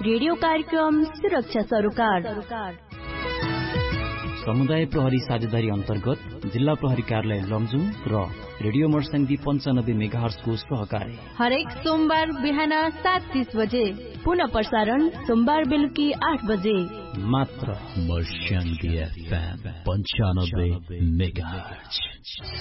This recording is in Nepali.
रेडियो कार्यक्रम सुरक्षा सरोकार समुदाय प्रहरी साझेदारी अन्तर्गत जिल्ला प्रहरी कार्यालय लमजुङ र रेडियो मर्स्याङ्गी 95 मेगाहर्जको सहकार्य हरेक सोमबार बिहान 7:30 बजे, पुनः प्रसारण सोमबार बेलुकी 8 बजे, मात्र मर्स्याङ्गी FM 95 मेगाहर्ज।